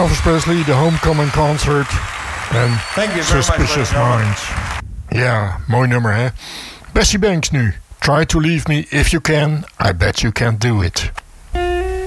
Elvis Presley, The Homecoming Concert en Suspicious Minds. Ja, mooi nummer hè. Bessie Banks nu. Try to leave me if you can, I bet you can't do it.